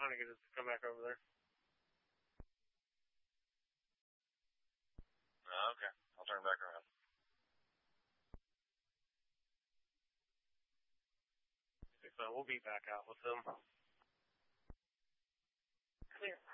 trying to get us to come back over there. Okay. I'll turn back around. So we'll be back out with them. Clear.